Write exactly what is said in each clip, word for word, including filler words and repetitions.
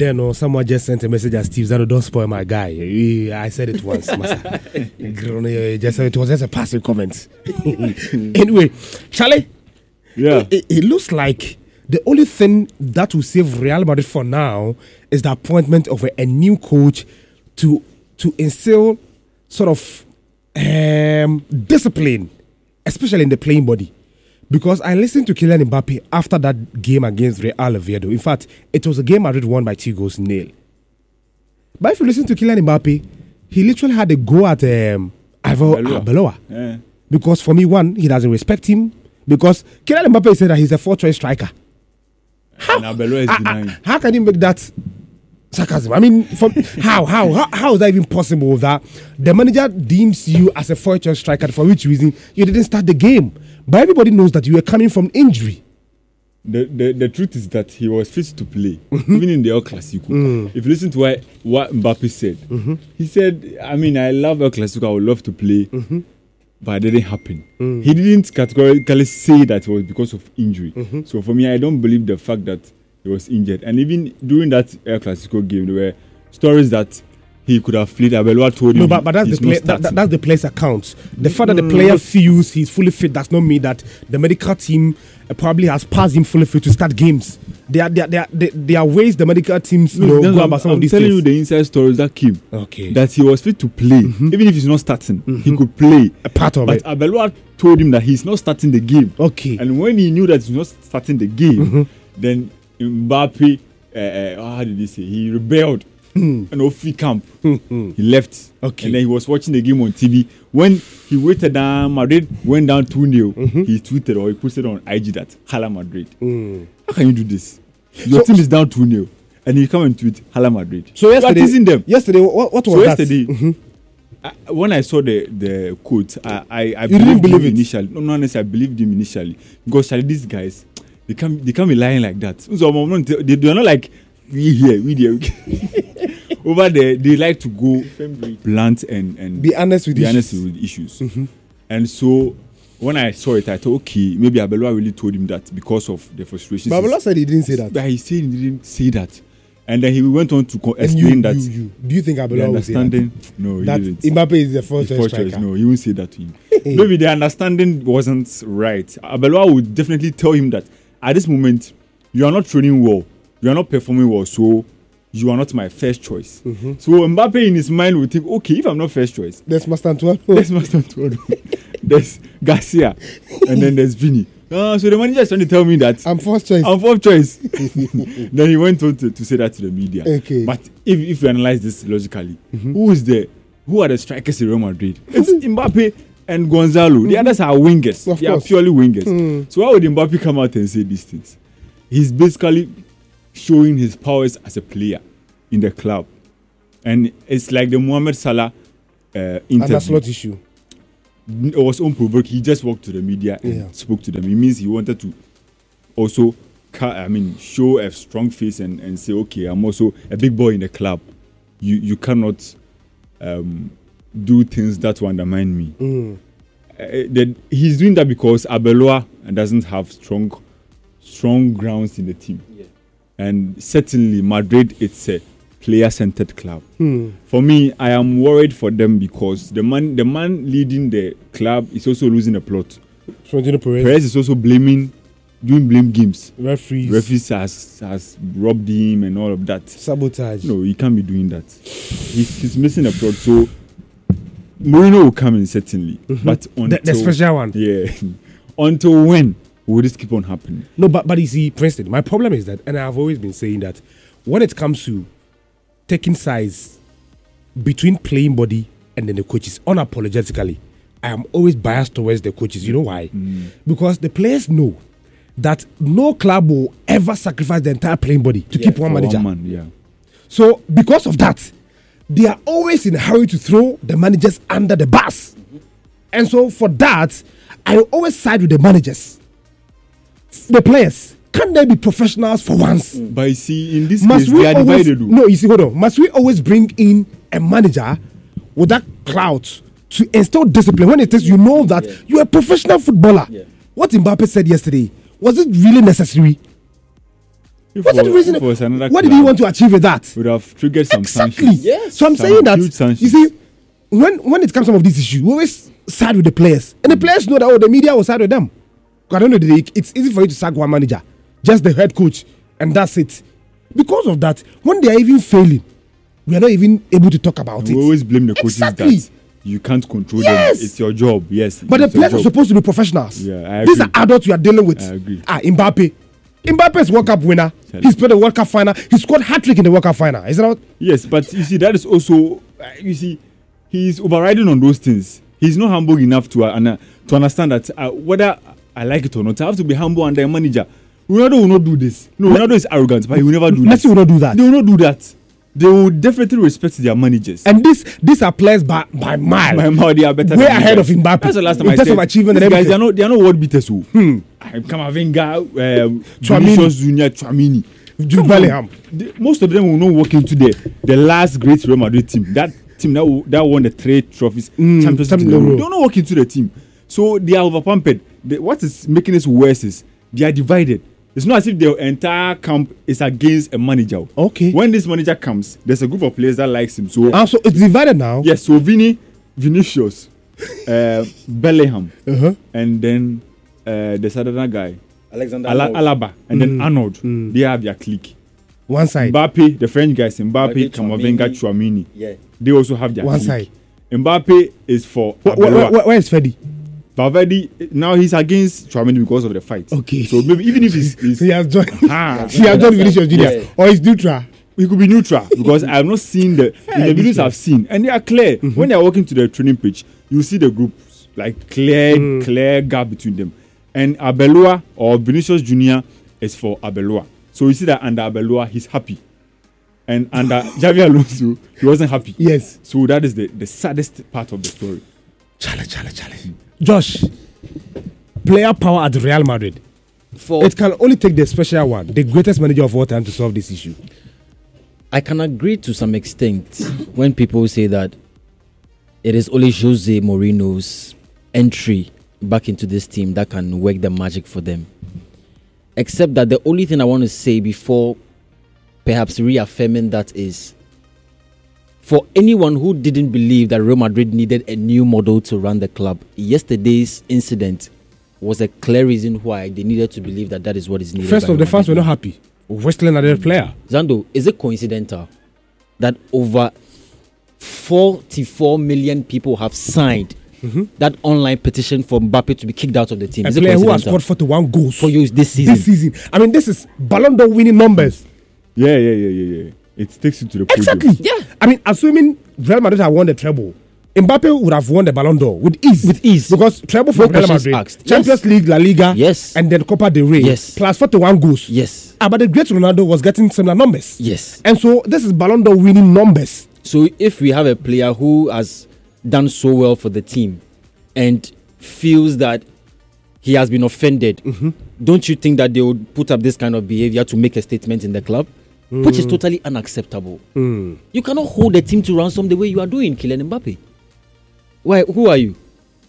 then uh, someone just sent a message as Steve Zano, don't spoil my guy. I said it once. just, it was just a passive comment. Anyway, Charlie, yeah, it, it looks like the only thing that will save Real Madrid for now is the appointment of a, a new coach to to instill sort of um, discipline, especially in the playing body. Because I listened to Kylian Mbappe after that game against Real Oviedo. In fact, it was a game Madrid won by two goals nil. But if you listen to Kylian Mbappe, he literally had a go at um, Ivo Arbeloa. Yeah. Because for me, one, he doesn't respect him. Because Kylian Mbappe said that he's a four-choice striker. How, and Arbeloa is how, denying. How can you make that sarcasm? I mean, from, how, how, how, how is that even possible that the manager deems you as a four-choice striker, for which reason you didn't start the game? But everybody knows that you were coming from injury. The, the the truth is that he was fit to play, mm-hmm. even in the El Clasico. Mm. If you listen to what, what Mbappe said, mm-hmm. he said, I mean, I love El Clasico, I would love to play, mm-hmm. but it didn't happen. Mm. He didn't categorically say that it was because of injury. Mm-hmm. So for me, I don't believe the fact that he was injured. And even during that El Clasico game, there were stories that he could have played. Arbeloa told him. No, but, but that's, the play, that, that, that's the player's account. The fact that the player feels he's fully fit does not mean that the medical team uh, probably has passed him fully fit to start games. There are, there, are, there, are, there are ways the medical teams you know, go about some I'm of these telling things. you the inside stories that came. Okay. That he was fit to play. Mm-hmm. Even if he's not starting, mm-hmm. he could play. A part of but it. But Arbeloa told him that he's not starting the game. Okay. And when he knew that he's not starting the game, mm-hmm. then Mbappe, uh, uh, how did he say? He rebelled. Mm. And off camp, mm-hmm. he left. Okay. And then he was watching the game on T V. When he waited down, Madrid went down two nil. Mm-hmm. He tweeted or he posted on I G that Hala Madrid. Mm. How can you do this? Your so, team is down two nil, and you come and tweet Hala Madrid. So yesterday, you are teasing them. Yesterday, what, what was so that? yesterday, mm-hmm. I, when I saw the the quote, I I, I you believed didn't believe him it initially. No, not necessarily. I believed him initially because Charlie, these guys, they can't they can't be lying like that. So they they are not like. We here, we there. Over there, they like to go blunt and, and be honest with be issues. honest with issues. Mm-hmm. And so, when I saw it, I thought, okay, maybe Arbeloa really told him that because of the frustrations. But Arbeloa said he didn't say that. But he said he didn't say that. And then he went on to co- explain you, that. You, you. Do you think Arbeloa will say that? No, he that didn't. Mbappe is the first choice striker. No, he won't say that to him. Maybe the understanding wasn't right. Arbeloa would definitely tell him that at this moment, you are not training well. You are not performing well, so you are not my first choice. Mm-hmm. So Mbappe in his mind would think, okay, if I'm not first choice, there's Mastantuano, there's Mastantuano, there's Garcia, and then there's Vini. Uh, so the manager is trying to tell me that I'm first choice. I'm fourth choice. Then he went on to, to say that to the media. Okay. But if if you analyze this logically, mm-hmm. who is the who are the strikers in Real Madrid? It's Mbappe and Gonzalo. Mm-hmm. The others are wingers. Of they course. are purely wingers. Mm. So why would Mbappe come out and say these things? He's basically showing his powers as a player in the club. And it's like the Mohamed Salah uh, interview. And that's not issue. It was unprovoked. He just walked to the media and yeah. spoke to them. It means he wanted to also, I mean, show a strong face and, and say, okay, I'm also a big boy in the club. You you cannot um, do things that will undermine me. Mm. Uh, that he's doing that because Arbeloa doesn't have strong strong grounds in the team. Yeah. And certainly Madrid, it's a player-centered club. Hmm. For me, I am worried for them because the man the man leading the club is also losing a plot. Florentino Perez. Perez is also blaming, doing blame games. Referees. Referees has, has robbed him and all of that. Sabotage. No, he can't be doing that. He's, he's missing a plot. So Mourinho will come in certainly. Mm-hmm. But until, the, the special one. Yeah. Until when will this keep on happening? No, but, but you see, Princeton, my problem is that, and I've always been saying that, when it comes to taking sides between playing body and then the coaches, unapologetically, I am always biased towards the coaches. You know why? Mm. Because the players know that no club will ever sacrifice the entire playing body to yeah, keep one manager. One man, yeah. So, because of that, they are always in a hurry to throw the managers under the bus. Mm-hmm. And so, for that, I always side with the managers. The players, can they be professionals for once? Mm. But you see, in this Must case, we they are always, divided. No, you see, hold on. Must we always bring in a manager with that clout to instill discipline when it is you know that yeah. you're a professional footballer? Yeah. What Mbappe said yesterday, was it really necessary? If What's for, the reason? if it was another What did club, he want to achieve with that? Would have triggered some Exactly. sanctions. Yes. So I'm Some saying that huge sanctions. you see, when when it comes to some of these issues, we always side with the players, and the players know that oh, the media will side with them. I don't know. It's easy for you to sack one manager, just the head coach, and that's it. Because of that, when they are even failing, we are not even able to talk about And it. we always blame the coaches Exactly. that you can't control Yes. them. It's your job. Yes. But the it's your players are job. supposed to be professionals. Yeah, I These agree. are adults we are dealing with. I agree. Ah, Mbappe. Mbappe is World Cup winner. Tell He's played the World Cup final. He scored hat trick in the World Cup final. Is that not? Yes, but you see, that is also, uh, you see, he's overriding on those things. He's not humble enough to uh, and, uh, to understand that uh, whether I like it or not, I have to be humble under a manager. Ronaldo will not do this. No, Ronaldo is arrogant, but he will never do Messi that. will not do that. They will not do that. They will definitely respect their managers. And this these are players by by mile. My mouth, they are better Way than ahead these of guys. Mbappe That's the last time in I terms said. of achievement These and guys, they are everything. not, they are not world beaters. Oh. Hmm. Kamavinga, um, Tchouaméni. Vinicius Junior, Tchouaméni. Jude Come on. Bellingham. The- most of them will not walk into the the last great Real Madrid team. That team that, w- that won the three trophies, Mm, Champions League. something They in a row. will not walk into the team. So they are overpampered. The, what is making this worse is they are divided. It's not as if the entire camp is against a manager. Okay. When this manager comes, there's a group of players that likes him. So Ah, so it's divided now. yes, so Vini, Vinicius, uh, Bellingham, Uh-huh. and then uh, there's another guy, Alexander Ala- Arnold. Alaba, and then Mm. Arnold. Mm. They have their clique. One side. Mbappe, the French guys, Mbappe, Mbappe, Kamavinga, Tchouaméni. Chouamini. Yeah. They also have their One clique. side. Mbappe is for Wh- wh- Arbeloa. wh- where is Fedi? Valverde, now he's against Chouamini because of the fight. Okay. So maybe even if he's, he's He has joined. ah, He has joined Vinicius Junior. Yeah. Or he's neutral. he could be neutral because I have not seen the in the this videos I've seen, and they are clear. When they are walking to the training pitch, you see the groups like clear, Mm. clear gap between them. And Arbeloa or Vinicius Junior is for Arbeloa. So you see that under Arbeloa, he's happy, and under Xavi Alonso, he wasn't happy. Yes. So that is the, the saddest part of the story. Chale, chale, chale. Josh, player power at Real Madrid. For It can only take the special one, the greatest manager of all time, to solve this issue. I can agree to some extent when people say that it is only Jose Mourinho's entry back into this team that can work the magic for them. Except that the only thing I want to say before perhaps reaffirming that is, for anyone who didn't believe that Real Madrid needed a new model to run the club, yesterday's incident was a clear reason why they needed to believe that that is what is needed. First by of the Real fans were Madrid. not happy. Wrestling another player. Zando, is it coincidental that over forty-four million people have signed that online petition for Mbappe to be kicked out of the team? A Is it player who has coincidental scored forty-one goals for you this season? this season. I mean, this is Ballon d'Or winning numbers. Yeah, yeah, yeah, yeah, yeah. It takes you to the podium. Exactly. Yeah. I mean, assuming Real Madrid had won the treble, Mbappe would have won the Ballon d'Or with ease. With ease. Because treble for No Real questions Madrid, asked. Champions Yes. League, La Liga, Yes. and then Copa del Rey. Yes. Plus forty-one goals. Yes. Ah, but the great Ronaldo was getting similar numbers. Yes. And so this is Ballon d'Or winning numbers. So if we have a player who has done so well for the team and feels that he has been offended, Mm-hmm. don't you think that they would put up this kind of behavior to make a statement in the club? Which is totally unacceptable. Mm. You cannot hold the team to ransom the way you are doing, Kylian Mbappe. Why? Who are you?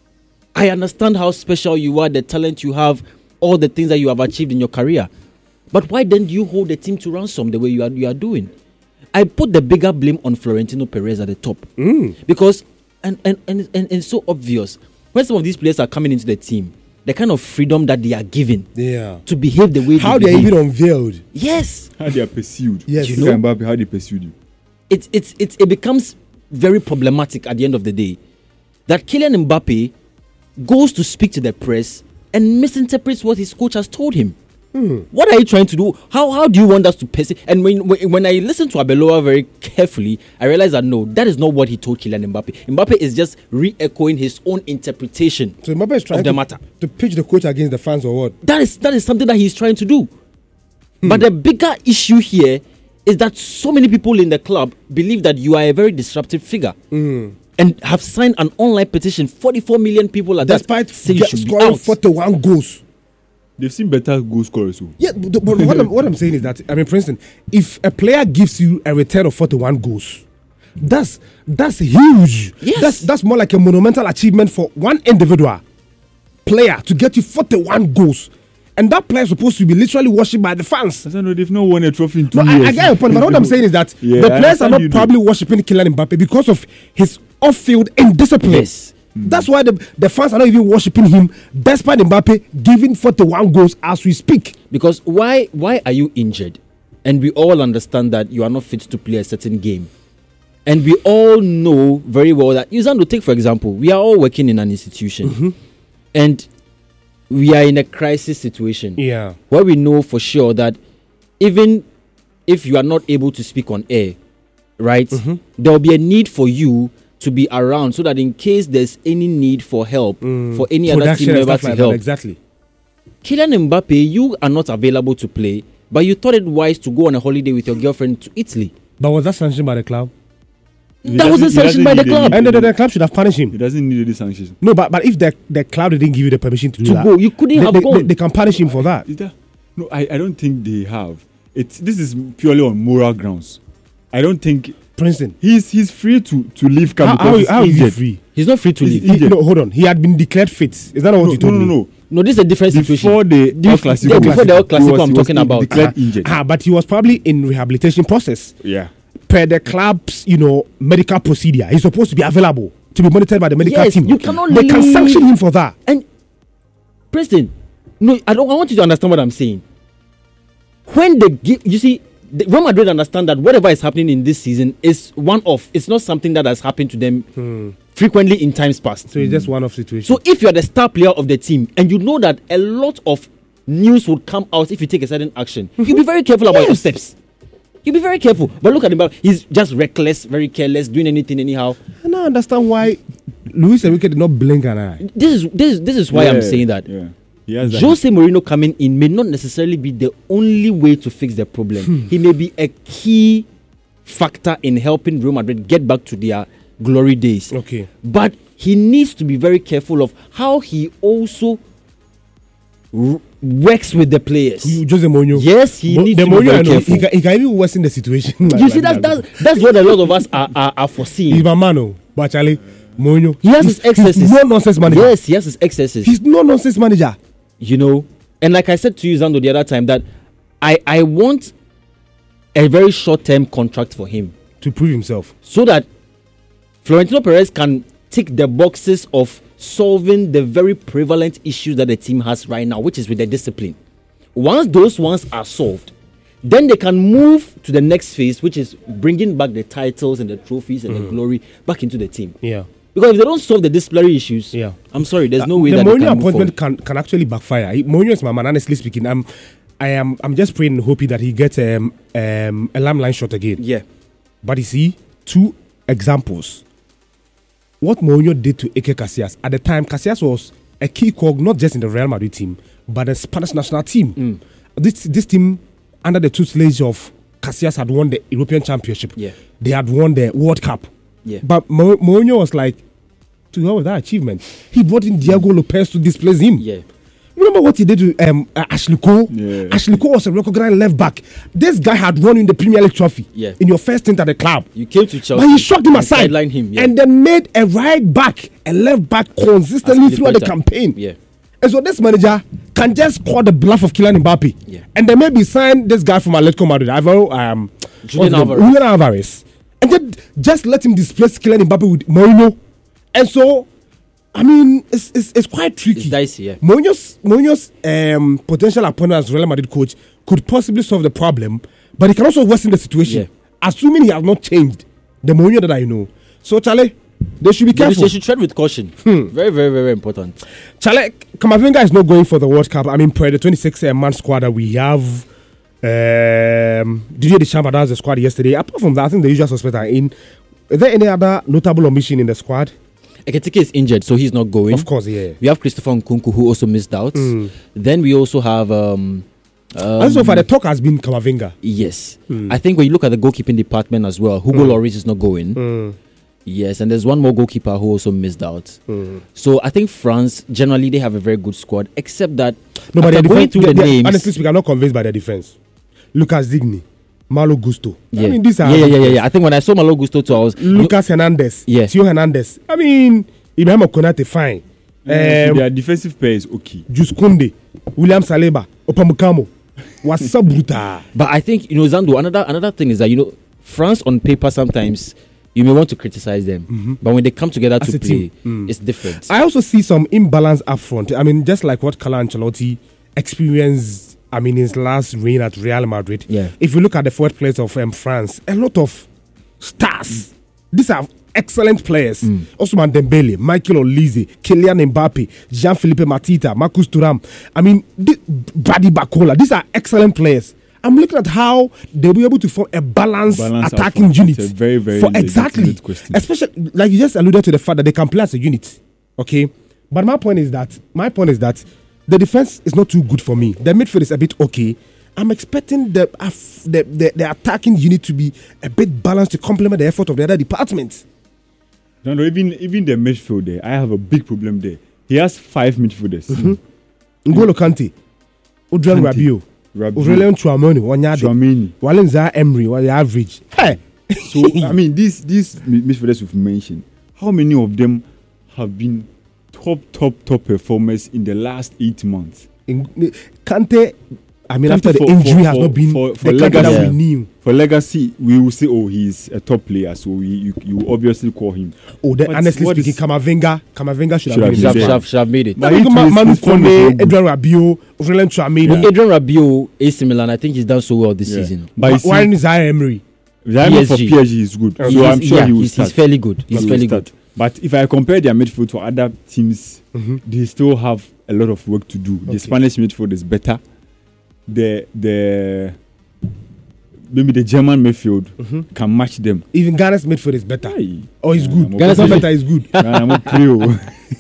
I understand how special you are, the talent you have, all the things that you have achieved in your career. But why then do you hold the team to ransom the way you are, you are doing? I put the bigger blame on Florentino Perez at the top. Mm. Because, and, and, and, and, and it's so obvious, when some of these players are coming into the team, the kind of freedom that they are given Yeah. to behave the way How they they are behave. even unveiled. Yes. How they are pursued. Yes. You You know, know? Mbappe, how they pursued you. It's, it's, it's, it becomes very problematic at the end of the day that Kylian Mbappe goes to speak to the press and misinterprets what his coach has told him. What are you trying to do? How how do you want us to perceive? And when, when when I listen to Arbeloa very carefully, I realize that no, that is not what he told Kylian Mbappe. Mbappe is just re-echoing his own interpretation. So Mbappe is trying Of the to, matter. to pitch the coach against the fans or what? That is that is something that he's trying to do. But the bigger issue here is that so many people in the club believe that you are a very disruptive figure. And have signed an online petition. forty-four million people at Despite that say you get- should be scoring out. forty-one goals. They've seen better goal scorers. So. Yeah, but, but what, I'm, what I'm saying is that, I mean, for instance, if a player gives you a return of forty-one goals, that's that's huge. Yes. That's that's more like a monumental achievement for one individual player to get you forty-one goals. And that player is supposed to be literally worshipped by the fans. I don't know, they've not won a trophy in two No, years. I, I get your point, but what I'm saying is that Yeah, the I players are understand not you do. probably worshipping Kylian Mbappe because of his off-field indiscipline. Yes. That's why the, the fans are not even worshipping him, despite Mbappe giving forty-one goals as we speak. Because why why are you injured? And we all understand that you are not fit to play a certain game. And we all know very well that, Usando, take for example, we are all working in an institution. Mm-hmm. And we are in a crisis situation. Yeah. Where we know for sure that even if you are not able to speak on air, right, Mm-hmm. there will be a need for you to be around so that in case there's any need for help for any other Production team and member stuff to like that, help. exactly. Kylian Mbappe, you are not available to play, but you thought it wise to go on a holiday with your girlfriend to Italy. But was that sanctioned by the club? He That wasn't doesn't- he sanctioned by the doesn't need club. any- And the, the club should have punished He him. doesn't need any sanctions. No, but but if the, the club didn't give you the permission to do To that, go, you couldn't they, have they, gone. They, they can punish him for that. Is that? No, I, I don't think they have. It's this is purely on moral grounds. I don't think Princeton. he's he's free to to leave camp How, because how, how he's is he injured. free? He's not free to He's leave. injured. He, no, hold on. He had been declared fit. Is that not what No, you told no, no, me? no. No, this is a different situation. Before the Dif- El Clasico, yeah, before the El he Clasico was- I'm he was talking about. declared injured. Ah, but he was probably in rehabilitation process. Yeah. Per the club's, you know, medical procedure. He's supposed to be available to be monitored by the medical Yes, team. you cannot They can leave. sanction him for that. And Preston, no, I don't. I want you to understand what I'm saying. When they give, you see, the Real Madrid understand that whatever is happening in this season is one-off. It's not something that has happened to them frequently in times past. So it's just one of situation. So if you are the star player of the team and you know that a lot of news would come out if you take a certain action, you'll be very careful about your Yes. steps. You'll be very careful. But look at him. He's just reckless, very careless, doing anything anyhow. I don't understand why Luis Enrique did not blink an eye. This is this is this is why I'm Yeah, saying that. Yeah. He has that. Jose Mourinho coming in may not necessarily be the only way to fix the problem. He may be a key factor in helping Real Madrid get back to their glory days. Okay. But he needs to be very careful of how he also r- works with the players. You, Jose Mourinho. Yes, he Mo- needs the to be Mourinho, very I know, careful. He can, he can even worsen the situation. You see, that's, that's that's what a lot of us are, are, are He's foreseeing. my man, oh, but Charlie, Mourinho. He has he's- his excesses. He's no nonsense manager. Yes, he has his excesses. He's no nonsense manager. You know, and like I said to you, Zando, the other time, that I, I want a very short-term contract for him To prove himself. so that Florentino Perez can tick the boxes of solving the very prevalent issues that the team has right now, which is with the discipline. Once those ones are solved, then they can move to the next phase, which is bringing back the titles and the trophies and the glory back into the team. Yeah. Because if they don't solve the disciplinary issues, Yeah. I'm sorry, there's no Uh, way the that they Mourinho can move appointment forward. can, can actually backfire. He- Mourinho is my man, honestly speaking. I'm, I am, I'm just praying and hoping that he gets um, um, a lamb shot again. Yeah. But you see, two examples. What Mourinho did to Iker Casillas at the time, Casillas was a key cog not just in the Real Madrid team, but the Spanish national team. Mm. This this team, under the tutelage of Casillas, had won the European Championship. Yeah. They had won the World Cup. Yeah. But Mou- Mourinho was like, to hell with that achievement. He brought in Diego Lopez to displace him. Yeah. Remember what he did to um, uh, Ashley Cole? Yeah. Ashley Cole was a recognized left back. This guy had won in the Premier League trophy Yeah. in your first stint at the club. You came to Chelsea. But he shocked him and aside sidelined him, yeah. and then made a right back, a left back consistently As throughout the Piliqueta. campaign. Yeah. And so this manager can just call the bluff of Kylian Mbappe. Yeah. And then maybe sign this guy from Atletico Madrid, Alvaro, um, Julian what's his name? Alvarez. Julian Alvarez. And then just let him displace Kylian Mbappe with Mourinho. And so, I mean, it's, it's, it's quite tricky. It's dicey, yeah. Mourinho's, Mourinho's um, potential opponent as Real Madrid coach could possibly solve the problem, but he can also worsen the situation, Yeah. assuming he has not changed the Mourinho that I know. So, Charlie, they should be They careful. should, should tread with caution. Very, very, very important. Charlie, Camavinga is not going for the World Cup. I mean, per the twenty-six man squad that we have, um, Didier Deschamps announced the squad yesterday. Apart from that, I think the usual suspects are in. Is there any other notable omission in the squad? Ekitike is injured, so he's not going. Of course, yeah. We have Christopher Nkunku, who also missed out. Then we also have. Um, um, And so far, the talk has been Camavinga. yes. I think when you look at the goalkeeping department as well, Hugo Lloris is not going. Yes, and there's one more goalkeeper who also missed out. So I think France, generally, they have a very good squad, except that No, but after their going defense, through they- the they- names. honestly speaking, I'm not convinced by their defense. Lucas Digny, Malo Gusto. yeah. I mean, these are yeah, yeah, yeah, yeah, yeah. I think when I saw Malo Gusto too, I was. Lucas Hernandez, Yeah. Theo Hernandez. I mean, Ibrahim Konate, fine. Yeah, so Um, their defensive pair is okay. Juice Kunde, William Saliba, Opamukamo. Was so brutal. But I think, you know, Zando, another another thing is that, you know, France on paper sometimes you may want to criticize them, Mm-hmm. but when they come together As to a play, team, mm. it's different. I also see some imbalance up front. I mean, just like what Carlo Ancelotti experienced, I mean, his last reign at Real Madrid. Yeah. If you look at the forward players of um, France, a lot of stars. These are excellent players. Mm. Ousmane Dembele, Michael Olise, Kylian Mbappe, Jean-Philippe Matita, Marcus Thuram. I mean, this, Brady Bacola. These are excellent players. I'm looking at how they'll be able to form a balanced Balance up attacking front. unit. It's a very, very for legitimate exactly, question. especially like you just alluded to the fact that they can play as a unit. Okay, but my point is that my point is that the defense is not too good for me. The midfield is a bit okay. I'm expecting the uh, the, the the attacking unit to be a bit balanced to complement the effort of the other departments. No, no, even even the midfield there, I have a big problem there. He has five midfielders. Mm-hmm. N'Golo Kante, Adrien Kante, Rabiot, Rabiot, Aurelien Tchouameni, Wanyade, Tchouameni. Walenza Emery, was average. Hey, So I mean, these these mid- midfielders we've mentioned, how many of them have been top top top performers in the last eight months? in, Kante. I mean, Kante after the for- injury for- has for- not been for- for the Kante that legacy. we knew. For legacy, we will say, oh, he's a top player, so we, you you obviously call him. Oh, then But honestly what speaking, is- Kamavinga, Kamavinga should, Should have have been Should have, in been there. should have, should have made it. But Look he at Ma- too, Manu his form is Kone, not good. Adrien Rabiot, Aurelien Tchouameni. Adrian Rabiot, A C Milan, I think he's done so well this Yeah. season. But you see, Why is Zaire Emery? Diamond for P S G. P S G is good, Okay. so He's- I'm sure yeah, he will he's, start. he's fairly good. He's He will fairly start. good. But if I compare their midfield to other teams, Mhm. they still have a lot of work to do. Okay. The Spanish midfield is better. The the maybe the German midfield Mhm. can match them. Even Ghana's midfield is better. Aye. Oh, it's Yeah, good. I'm Ghana's okay. not better, it's good. I'm a pro.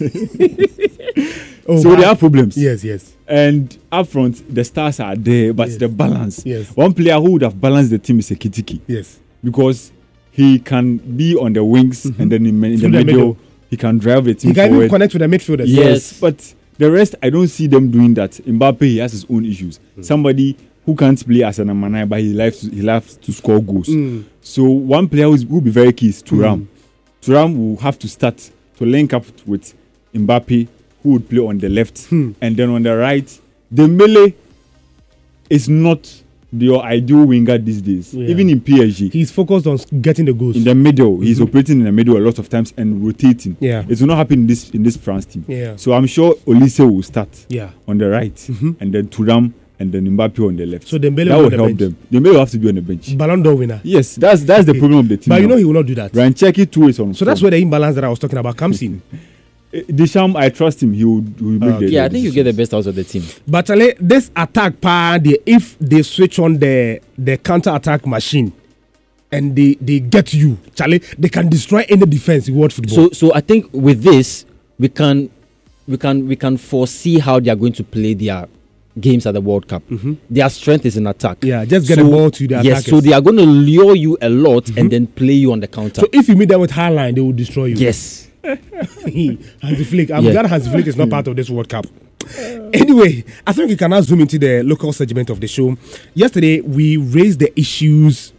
Oh, So wow. they have problems. Yes, yes, And up front, the stars are there, but Yes. the balance. yes, One player who would have balanced the team is Ekitike, yes. because he can be on the wings Mhm. and then in, in the, Through the middle, middle. he can drive the team He can even forward. connect with the midfielders. Yes, Yes. but the rest, I don't see them doing that. Mbappe, he has his own issues. Somebody who can't play as an number nine, but he loves to, he loves to score goals. Mm. So one player who will be very key is Thuram. Mm. Thuram will have to start to link up with Mbappe, who would play on the left, Hmm. and then on the right, Dembele is not the ideal winger these days. Yeah. Even in P S G, He's focused on getting the goals. in the middle, he's Mhm. operating in the middle a lot of times and rotating. yeah, It will not happen in this in this France team. yeah, So I'm sure Olise will start yeah. on the right, Mhm. and then Thuram and then Mbappe on the left. So Dembele that will will be on help the bench. them. Dembele will have to be on the bench. Ballon d'Or winner. Yes, that's that's the problem of the team. But you now. know he will not do that. Rancheki too is on. So that's form. where the imbalance that I was talking about comes in. Eh, Deschamps, I trust him. He will, he will make Okay. the Yeah, I right think you get the decisions. best out of the team. But Charlie, this attack power, they, if they switch on the the counter attack machine and they, they get you, Charlie, they can destroy any defense in world football. So, so I think with this, we can, we can, we can foresee how they are going to play their games at the World Cup. Mhm. Their strength is in attack. yeah, just get So- the ball to the Yes, attackers. so they are going to lure you a lot Mhm. and then play you on the counter. So if you meet them with high line, they will destroy you. Yes. Hansi Flick. I'm Yeah. glad Hansi Flick is not part of this World Cup. Anyway, I think we can now zoom into the local segment of the show. Yesterday, we raised the issues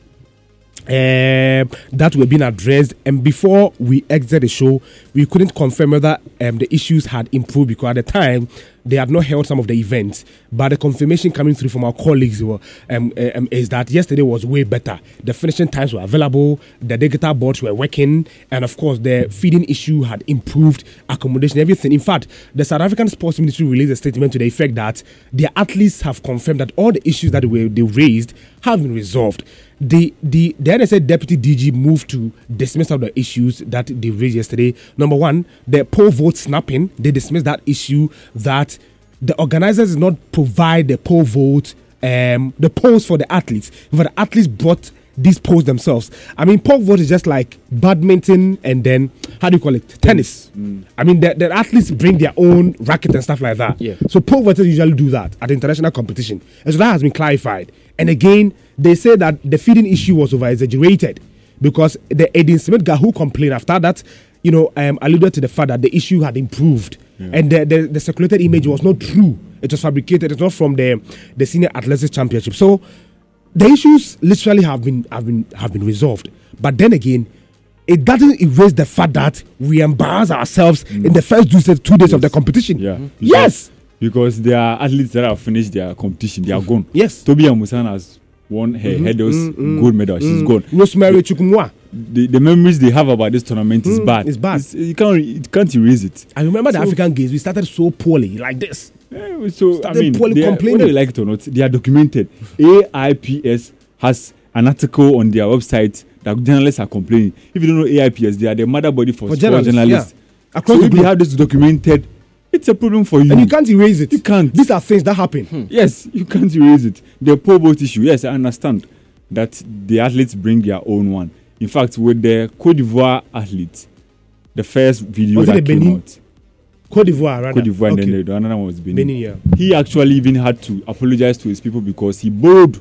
um, that were being addressed, and before we exit the show, we couldn't confirm whether um, the issues had improved because at the time they had not held some of the events. But the confirmation coming through from our colleagues were, um, um, is that yesterday was way better. The finishing times were available, the digital boards were working, and of course the feeding issue had improved, accommodation, everything. In fact, the South African Sports Ministry released a statement to the effect that their athletes have confirmed that all the issues that were they raised have been resolved. The the the N S A deputy D G moved to dismiss all the issues that they raised yesterday. Number one, the poll vote snapping. They dismissed that issue that the organizers did not provide the poll vote, um, the polls for the athletes. But the athletes brought these polls themselves. I mean, poll vote is just like badminton and then how do you call it? Tennis. Mm. I mean, the, the athletes bring their own racket and stuff like that. Yeah. So pole vaulters usually do that at international competition. And so that has been clarified. And again, they say that the feeding issue was over exaggerated because the Aiden Smith guy who complained after that, you know, um, alluded to the fact that the issue had improved. Yeah. And the, the, the circulated image was not true. It was fabricated. It's not from the, the Senior Athletics Championship. So the issues literally have been have been have been resolved. But then again, it doesn't erase the fact that we embarrass ourselves No. in the first two, two days Yes. of the competition. Yeah. Mm-hmm. Because- Yes. Because there are athletes that have finished their competition. They are gone. Yes. Toby Amusan has won her Mhm, hurdles mm, mm, gold medal. She's Mm. gone. Rosemary Chukwumwa. The, the memories they have about this tournament is Mm, bad. it's bad. you can't you can't erase it. I remember the So- African Games. We started so poorly, like this. Eh, so I Started mean, poorly they are- complaining. whether you like it or not, they are documented. A I P S has an article on their website that journalists are complaining. If you don't know A I P S, they are the mother body for, For sport journalists, journalists. yeah. Across So the if you globe. have this documented, it's a problem for you. And you can't erase it. You can't. These are things that happen. Hmm. Yes, you can't erase it. The pole vault issue, yes, I understand that the athletes bring their own one. In fact, with the Cote d'Ivoire athletes, the first video Was it that the came Benin? out, Cote d'Ivoire, rather. Cote d'Ivoire, Okay. and then the another one was Benin. Benin, yeah. He actually even had to apologize to his people because he borrowed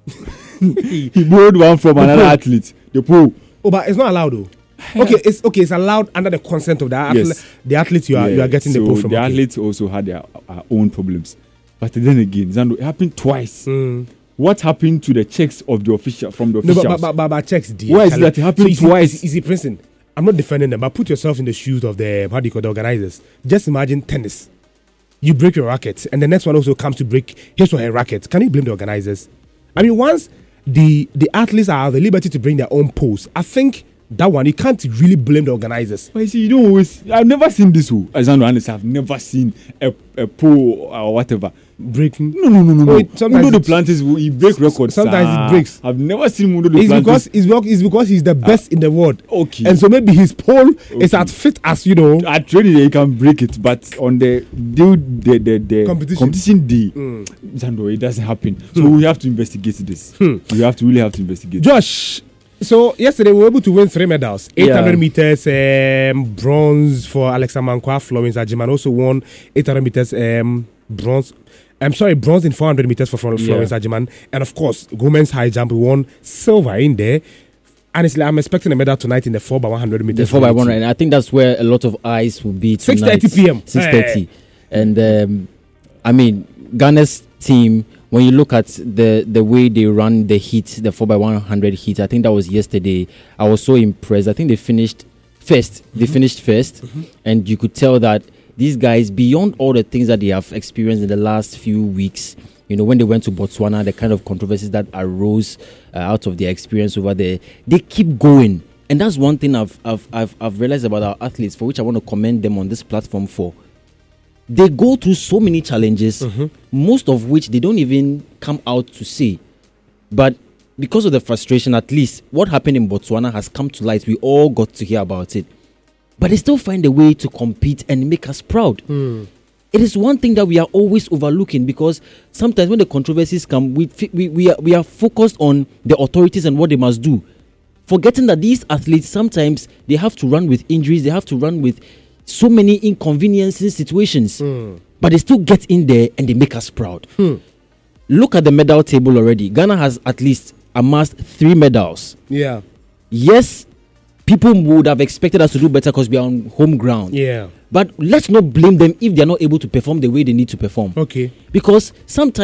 he borrowed one from another pole. athlete. The pole. Oh, but it's not allowed though. Okay, it's okay. It's allowed under the consent of the athlete. Yes. The athlete you are you Yeah, are getting so the ball from. the okay. athletes also had their uh, own problems. But then again, Zando, it happened twice. Mm. What happened to the checks of the official from the No, officials? but, but, but, but checks. dear, Why is Charlie. that? It happened you see- twice. You see, you see, Princeton, I'm not defending them, but put yourself in the shoes of the how do you call the organizers. Just imagine tennis. You break your racket, and the next one also comes to break his or her racket. Can you blame the organizers? I mean, once the the athletes are at the liberty to bring their own poles, I think that one you can't really blame the organizers. But you see, you don't always. I've never seen this. Oh, as I know, honest, I've never seen a, a pole or whatever. Breaking. No, no, no, no, Oh, no. it- sometimes Mundo it- the Plantis, will- he break records. sometimes it ah. breaks. I've never seen Mundo the It's Plantis. because it's, because it's because he's the best in the world, okay. and so maybe his pole is Okay. as fit as you know. at training he can break it, but on the the the the, the Competition. competition day, Mm. Zando, it doesn't happen. So we have to investigate this. Hmm. We have to really have to investigate. Josh, so yesterday we were able to win three medals: eight hundred Yeah. meters um, bronze for Alexa Mankwa. Florence Ajiman also won eight hundred meters um, bronze. I'm sorry, bronze in four hundred meters for Flor- Yeah. Florence Ajiman, and of course, women's high jump we won silver in there. Honestly, I'm expecting a medal tonight in the four by one hundred meters. The four by one, relay and I think that's where a lot of eyes will be six tonight. thirty p.m. Six thirty, and um, I mean Ghana's team. When you look at the the way they run the heat, the four by one hundred heat, I think that was yesterday. I was so impressed. I think they finished first. They finished 1st and you could tell that these guys, beyond all the things that they have experienced in the last few weeks, you know, when they went to Botswana, the kind of controversies that arose uh, out of their experience over there, they keep going. And that's one thing I've, I've, I've, I've realized about our athletes, for which I want to commend them on this platform for. They go through so many challenges, most of which they don't even come out to say. But because of the frustration, at least what happened in Botswana has come to light. We all got to hear about it. But they still find a way to compete and make us proud. It is one thing that we are always overlooking, because sometimes when the controversies come, we, fi- we, we, are, we are focused on the authorities and what they must do, forgetting that these athletes, sometimes they have to run with injuries, they have to run with so many inconveniencing situations, but they still get in there and they make us proud. Look at the medal table already. Ghana has at least amassed three medals. Yeah, Yes, people would have expected us to do better because we are on home ground. yeah. But let's not blame them if they are not able to perform the way they need to perform. Okay. Because sometimes